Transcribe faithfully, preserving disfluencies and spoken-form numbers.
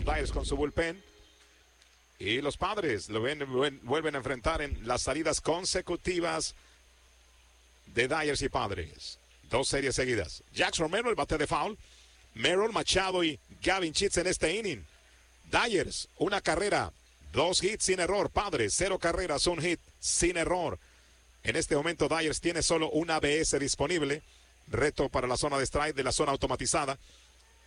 los Dyers con su bullpen. Y los Padres lo ven, vuelven a enfrentar en las salidas consecutivas de Dyers y Padres. Dos series seguidas. Jax Romero, el bate de foul. Merrill, Machado y Gavin Sheets en este inning. Dyers, una carrera, dos hits sin error. Padres, cero carreras, un hit sin error. En este momento Dyers tiene solo una A B S disponible. Reto para la zona de strike de la zona automatizada.